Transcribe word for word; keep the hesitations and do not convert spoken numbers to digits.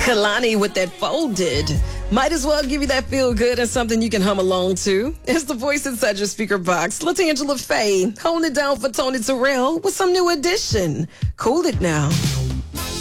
Kalani with that folded. Might as well give you that feel good and something you can hum along to. It's the voice inside your speaker box. LaTangela Faye, holding it down for Tony Terrell with some new addition. Cool it now.